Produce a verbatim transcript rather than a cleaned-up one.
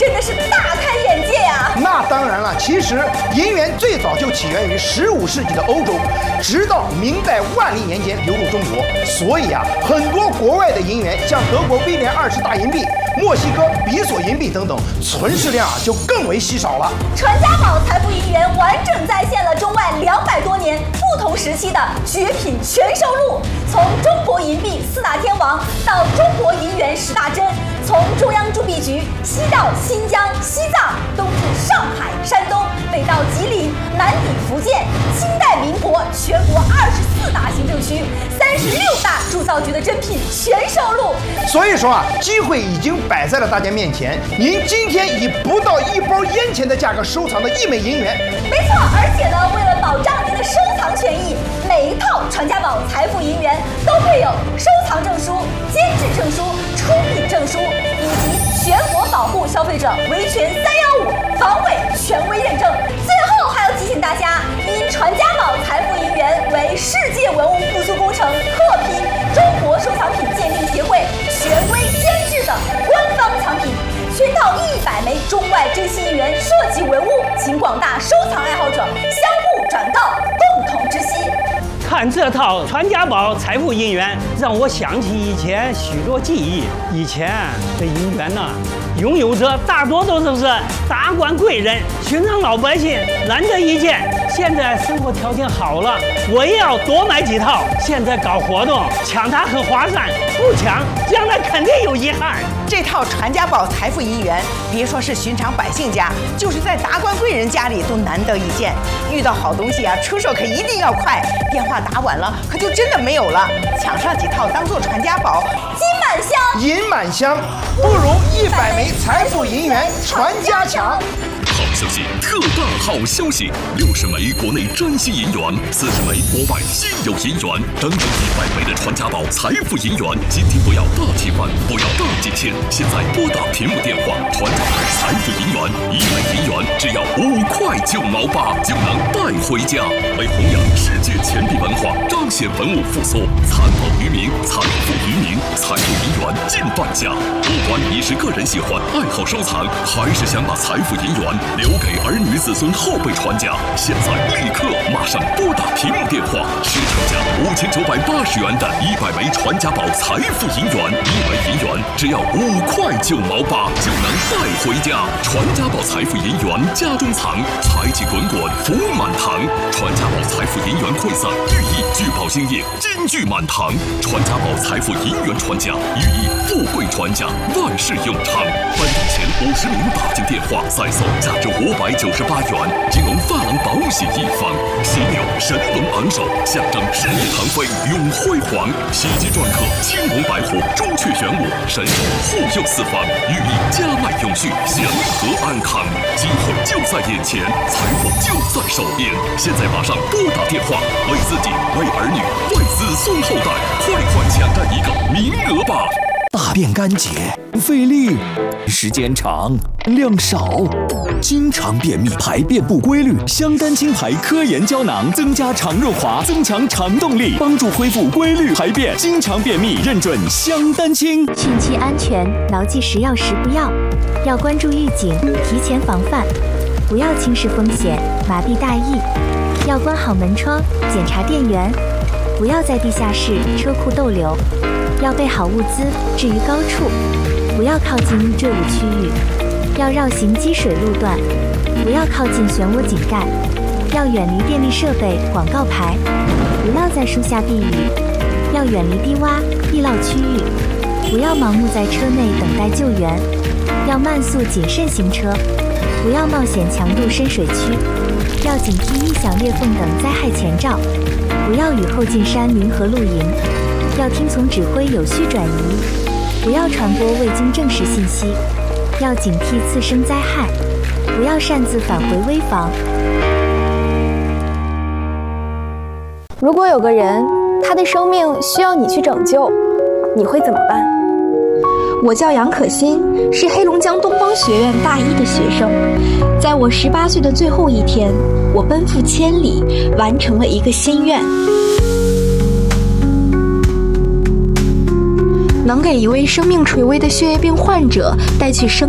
真的是大开眼界呀！ 那当然了，其实银元最早就起源于十五世纪的欧洲，直到明代万历年间流入中国。所以啊，很多国外的银元，像德国威廉二世大银币、墨西哥比索银币等等，存世量啊就更为稀少了。 传家宝财富银元完整再现了中外两百多年不同时期的绝品全收录，从中国银币四大天王到中国银元十大珍，从中央铸币局西到新疆、西藏，东至上海、山东，北到吉林，南抵福建，清代民国全国二十四大行政区、三十六大铸造局的珍品全收录。 所以说啊，机会已经摆在了大家面前，您今天以不到一包烟钱的价格收藏的一枚银元， 没错，而且呢，为了保障您的收藏权益，每一套传家宝财富银元都配有收藏证书、监制证书、出品证书以及全国保护消费者维权三幺五防伪权威认证。最后还要提醒大家，因传家宝财富银元为世界文物复苏工程特批中国收藏品鉴定协会权威监制的官方藏品，全套一百枚中外珍稀银元设计文物，请广大收藏爱好者相互转告，共同珍惜。 看这套传家宝财富银元，让我想起以前许多记忆。以前这银元呢，拥有者大多都是达官贵人，寻常老百姓难得一见。现在生活条件好了，我也要多买几套。现在搞活动，抢它很划算，不抢将来肯定有遗憾。 这套传家宝财富银元，别说是寻常百姓家，就是在达官贵人家里都难得一见。遇到好东西啊，出手可一定要快，电话打晚了，可就真的没有了。抢上几套当做传家宝， 金满箱， 银满箱，不如一百枚财富银元传家强。 好消息，特大好消息！六十枚国内珍稀银元，四十枚国外稀有银元，整整一百枚的传家宝财富银元。今天不要大气饭，不要大几千，现在拨打屏幕电话，传家宝财富银元，一枚银元只要五块九毛八就能带回家。为弘扬世界钱币文化，彰显文物复苏，残宝于民，财富于民，财富银元尽半价。不管你是个人喜欢、爱好收藏，还是想把财富银元留给儿女子孙后辈传家，现在立刻马上拨打屏幕电话，市场价五千九百八十元的一百枚传家宝财富银元，一枚银元只要五块九毛八就能带回家。传家宝财富银元家中藏，财气滚滚福满堂。传家宝财富银元馈赠寓意聚宝兴业，金聚满堂。传家宝财富银元传家，寓意富贵传家，万事永昌。本场前五十名打进电话，再送价值五百九十八元金龙发廊保险一方。喜有神龙昂首，象征事业腾飞永辉煌。喜极篆刻青龙白虎，朱雀玄武，神兽护佑四方，寓意家脉永续，祥和安康。机会就在眼前，财富就在手边。现在马上拨打电话，为自己、为儿女、为子孙后代，快快抢占一个名额吧！ 大便干结，费力，时间长，量少，经常便秘，排便不规律。香丹清排科研胶囊增加肠润滑，增强肠动力，帮助恢复规律排便。经常便秘认准香丹清。 汛期安全，牢记食药时不要，要关注预警，提前防范，不要轻视风险，麻痹大意。要关好门窗，检查电源，不要在地下室、车库逗留。要备好物资，置于高处，不要靠近易坠物区域。要绕行积水路段，不要靠近漩涡井盖。要远离电力设备、广告牌，不要在树下避雨。要远离低洼、地涝区域，不要盲目在车内等待救援。要慢速谨慎行车，不要冒险强度深水区。要警惕异响、裂缝等灾害前兆，不要雨后进山林和露营。要听从指挥，有序转移，不要传播未经证实信息。要警惕次生灾害，不要擅自返回危房。 如果有个人，他的生命需要你去拯救，你会怎么办？ 我叫杨可欣，是黑龙江东方学院大一的学生。在我十八岁的最后一天，我奔赴千里，完成了一个心愿。能给一位生命垂危的血液病患者带去生